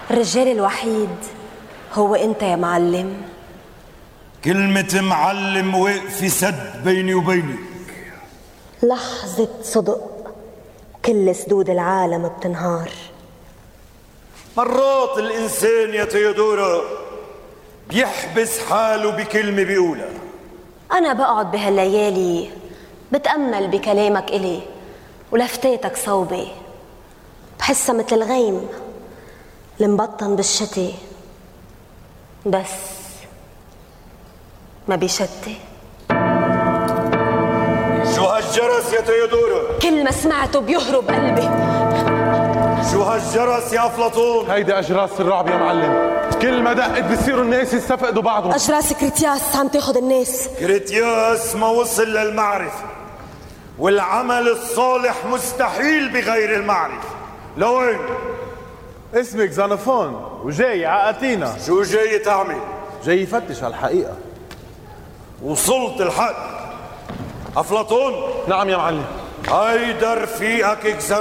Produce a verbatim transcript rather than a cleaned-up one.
الرجال الوحيد هو انت يا معلم. كلمة معلم واقفة سد بيني وبينك. لحظة صدق كل سدود العالم بتنهار. مرات الإنسان يا تيودورا بيحبس حاله بكلمة بيقولها. أنا بقعد بهالليالي بتأمل بكلامك إلي ولفتاتك صوبي، بحسها مثل الغيم المبطن بالشتي بس ما بيشتي. شو هالجرس يا تيودورا؟ كل ما سمعته بيهرب قلبي. شو هالجرس يا أفلاطون؟ هيدي أجراس الرعب يا معلم، كل ما دقت بصيروا الناس يستفقدوا بعضهم. أجراس كريتياس عم تاخد الناس. كريتياس ما وصل للمعرفة، والعمل الصالح مستحيل بغير المعرفة. لوين؟ اسمك زانوفون وجاي ع أثينا. شو جاي تعمل؟ جاي يفتش على الحقيقة. وصلت الحق. أفلاطون؟ نعم يا معلم. هيدا رفيقك